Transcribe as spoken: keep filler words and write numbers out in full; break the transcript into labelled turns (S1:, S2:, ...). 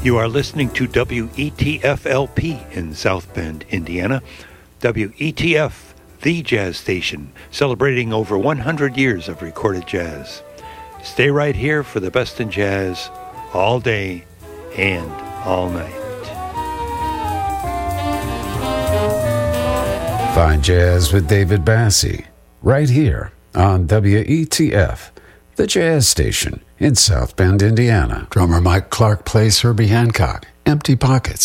S1: You are listening to W E T F L P in South Bend, Indiana. W E T F, the jazz station, celebrating over one hundred years of recorded jazz. Stay right here for the best in jazz, all day and all night.
S2: Fine Jazz with David Bassie, right here on W E T F, the jazz station in South Bend, Indiana. Drummer Mike Clark plays Herbie Hancock, Empty Pockets.